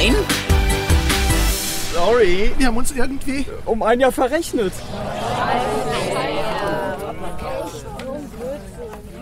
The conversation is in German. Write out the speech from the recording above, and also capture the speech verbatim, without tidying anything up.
Nein? Sorry, wir haben uns irgendwie um ein Jahr verrechnet.